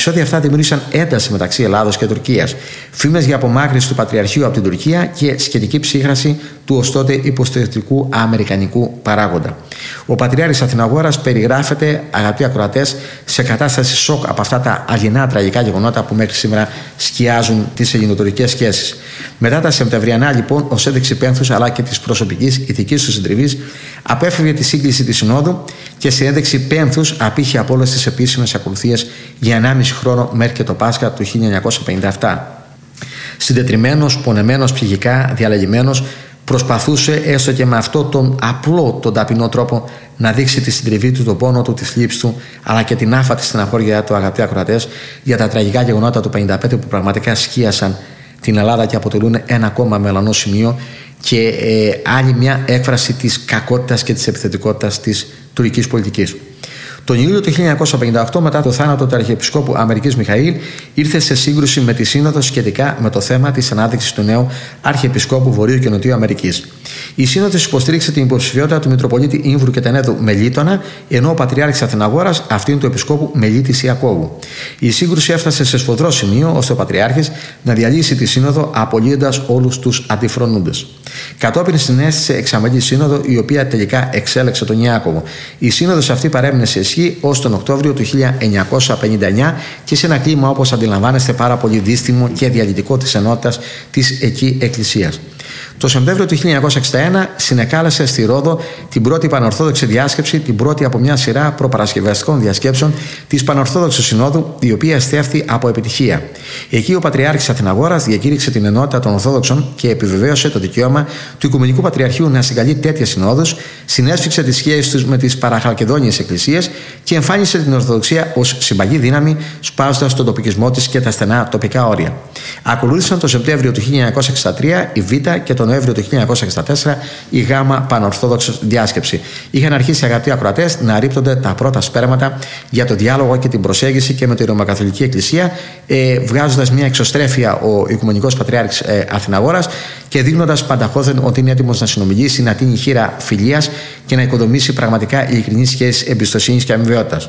επεισόδια αυτά δημιούργησαν ένταση μεταξύ Ελλάδος και Τουρκίας, φήμες για απομάκρυνση του Πατριαρχείου από την Τουρκία και σχετική ψύχραση του ως τότε υποστηρικτικού αμερικανικού παράγοντα. Ο Πατριάρχης Αθηναγόρας περιγράφεται, αγαπητοί ακροατές, σε κατάσταση σοκ από αυτά τα αληθινά τραγικά γεγονότα που μέχρι σήμερα σκιάζουν τις ελληνοτουρκικές σχέσεις. Μετά τα Σεπτεμβριανά, λοιπόν, ως ένδειξη πένθους αλλά και της προσωπικής ηθικής του συντριβής, απέφευγε τη σύγκληση της Συνόδου και σε ένδειξη πένθους απήχε από όλες τις επίσημες ακολουθίες για 1,5 χρόνο μέχρι και το Πάσχα του 1957. Συντετριμμένος, πονεμένος ψυχικά, διαλεγημένος, προσπαθούσε έστω και με αυτό τον απλό, τον ταπεινό τρόπο να δείξει τη συντριβή του, τον πόνο του, τη θλίψη του, αλλά και την άφατη στεναχώρια του, αγαπητοί ακροατές, για τα τραγικά γεγονότα του 1955 που πραγματικά σκίασαν την Ελλάδα και αποτελούν ένα ακόμα μελανό σημείο και άλλη μια έκφραση της κακότητας και της επιθετικότητας της τουρκικής πολιτικής. Τον Ιούλιο του 1958, μετά το θάνατο του Αρχιεπισκόπου Αμερικής Μιχαήλ, ήρθε σε σύγκρουση με τη Σύνοδο σχετικά με το θέμα της ανάδειξης του νέου Αρχιεπισκόπου Βορείου και Νοτιού Αμερικής. Η Σύνοδος υποστήριξε την υποψηφιότητα του Μητροπολίτη Ήμβρου και Τενέδου Μελίτωνα, ενώ ο Πατριάρχης Αθηναγόρας αυτήν του Επισκόπου Μελίτης Ιακώβου. Η σύγκρουση έφτασε σε σφοδρό σημείο ώστε ο Πατριάρχης να διαλύσει τη Σύνοδο, απολύοντας όλους τους αντιφρονούντες. Κατόπιν συνέστησε εξαμελή Σύνοδο, η οποία τελικά εξέλεξε τον Ιάκωβο. Η Σύνοδος αυτή παρέμεινε σε ισχύ ως τον Οκτώβριο του 1959 και σε ένα κλίμα, όπως αντιλαμβάνεστε, πάρα πολύ δύστιμο και διαλυτικό της ενότητας της εκεί Εκκλησίας. Το Σεπτέμβριο του 1961 συνεκάλεσε στη Ρόδο την πρώτη Πανορθόδοξη διάσκεψη, την πρώτη από μια σειρά προπαρασκευαστικών διασκέψεων της Πανορθόδοξης Συνόδου, η οποία εστέφθη από επιτυχία. Εκεί ο Πατριάρχης Αθηναγόρας διακήρυξε την ενότητα των Ορθόδοξων και επιβεβαίωσε το δικαίωμα του Οικουμενικού Πατριαρχείου να συγκαλεί τέτοιες συνόδους, συνέσφιξε τις σχέσεις τους με τις παραχαλκεδόνιες εκκλησίες και εμφάνισε την Ορθοδοξία ως συμπαγή δύναμη, σπάζοντας τον τοπικισμό της και τα στενά τοπικά όρια. Ακολούθησαν το Σεπτέμβριο του 1963 η Β και τον Νοέμβριο του 1964 η Γ Πανορθόδοξη διάσκεψη. Είχαν αρχίσει, αγαπητοί ακροατές, να ρίπτονται τα πρώτα σπέρματα για το διάλογο και την προσέγγιση και με τη Ρωμακαθολική Εκκλησία, βγάζοντας μια εξωστρέφεια ο Οικουμενικός Πατριάρχης Αθηναγόρας και δείχνοντας πανταχώδεν ότι είναι έτοιμος να συνομιλήσει, να τίνει χείρα φιλίας και να οικοδομήσει πραγματικά ειλικρινείς σχέσεις εμπιστοσύνης και αμοιβαιότητας.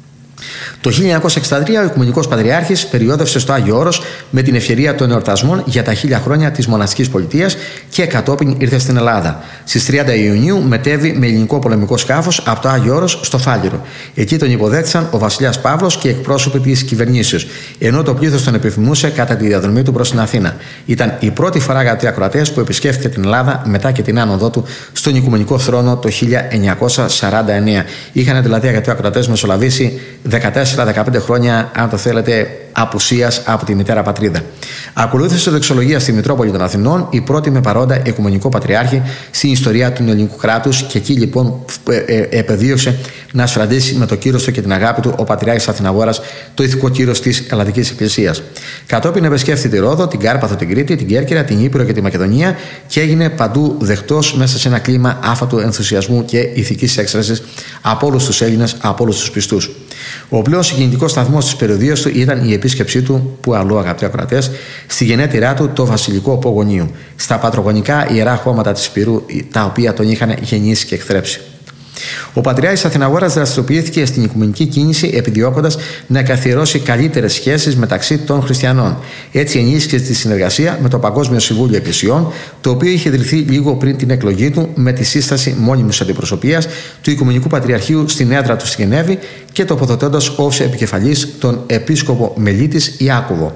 Το 1963 ο Οικουμενικός Πατριάρχης περιόδευσε στο Άγιο Όρος με την ευκαιρία των εορτασμών για τα 1000 χρόνια της μοναστικής πολιτείας και κατόπιν ήρθε στην Ελλάδα. Στις 30 Ιουνίου μετέβη με ελληνικό πολεμικό σκάφος από το Άγιο Όρος στο Φάληρο. Εκεί τον υποδέχτησαν ο βασιλιάς Παύλος και εκπρόσωποι της κυβερνήσεως, ενώ το πλήθος τον επιφημούσε κατά τη διαδρομή του προς την Αθήνα. Ήταν η πρώτη φορά, αγαπητοί ακροατές, που επισκέφθηκε την Ελλάδα μετά και την άνοδό του στον Οικουμενικό θρόνο το 1949. Είχαν δηλαδή, αγαπητοί ακροατές, μεσολαβήσει 14-15 χρόνια, αν το θέλετε, απουσίας από τη μητέρα πατρίδα. Ακολούθησε δοξολογία στη Μητρόπολη των Αθηνών, η πρώτη με παρόντα Οικουμενικό Πατριάρχη στην ιστορία του ελληνικού κράτους, και εκεί λοιπόν επεδίωξε να ασφραντίσει με το κύρος του και την αγάπη του ο Πατριάρχης Αθηναγόρας το ηθικό κύρος της Ελλαδικής Εκκλησίας. Κατόπιν επισκέφθη τη Ρόδο, την Κάρπαθο, την Κρήτη, την Κέρκυρα, την Ήπειρο και τη Μακεδονία και έγινε παντού δεκτός μέσα σε ένα κλίμα άφατου ενθουσιασμού και ηθικής έκστρασης από όλους τους Έλληνες, από όλους τους πιστούς. Ο πλέον συγκινητικός σταθμός της περιοδίας του ήταν η επίσκεψή του, που αλλού, αγαπητοί ακροατές, στη γενέτειρά του, το βασιλικό Πογονίου, στα πατρογονικά ιερά χώματα της Πυρού, τα οποία τον είχαν γεννήσει και εκθρέψει. Ο Πατριάρχης Αθηναγόρας δραστηριοποιήθηκε στην οικουμενική κίνηση, επιδιώκοντας να καθιερώσει καλύτερες σχέσεις μεταξύ των χριστιανών. Έτσι ενίσχυσε τη συνεργασία με το Παγκόσμιο Συμβούλιο Εκκλησιών, το οποίο είχε ιδρυθεί λίγο πριν την εκλογή του με τη σύσταση μόνιμης αντιπροσωπείας του Οικουμενικού Πατριαρχείου στην έδρα του στη Γενέβη και τοποθετώντας ως επικεφαλής τον επίσκοπο Μελίτης Ιακώβο.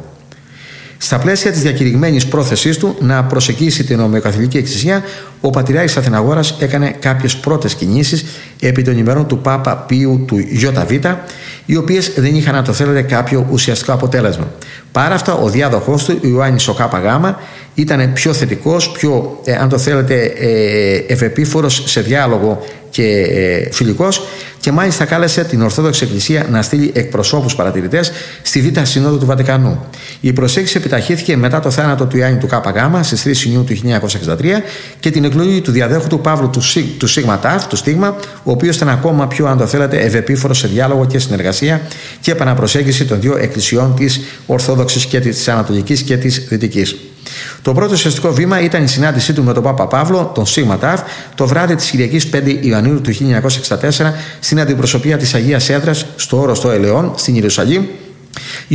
Στα πλαίσια της διακηρυγμένης πρόθεσής του να προσεγγίσει την Ρωμαιοκαθολική Εκκλησία, ο Πατριάρχης Αθηναγόρας έκανε κάποιες πρώτες κινήσεις επί των ημερών του Πάπα Πίου του ΙΒ, οι οποίες δεν είχαν, αν το θέλετε, κάποιο ουσιαστικό αποτέλεσμα. Παρά αυτά, ο διάδοχός του, ο Ιωάννης ο ΚΓ, ήταν πιο θετικός, πιο, αν το θέλετε, ευεπίφορος σε διάλογο και φιλικός, και μάλιστα κάλεσε την Ορθόδοξη Εκκλησία να στείλει εκπροσώπους παρατηρητές στη Β' Σύνοδο του Βατικανού. Η προσέγγιση επιταχύθηκε μετά το θάνατο του Ιωάννη του ΚΓ στις 3 Ιουνίου του 1963 και την εκλογή του διαδέχου του Παύλου του Σίγμα, ο οποίος ήταν ακόμα πιο, αν το θέλετε, ευεπίφορος σε διάλογο και συνεργασία και επαναπροσέγγιση των δύο εκκλησιών, της Ορθόδοξης και της Ανατολικής και της Δυτικής. Το πρώτο ουσιαστικό βήμα ήταν η συνάντησή του με τον Πάπα Παύλο, τον Σίγμα, το βράδυ της Κυριακής 5 Ιανουαρίου του 1964 στην αντιπροσωπεία της Αγίας Έδρας στο Όρος των Ελαιών στην Ιερουσαλήμ, Η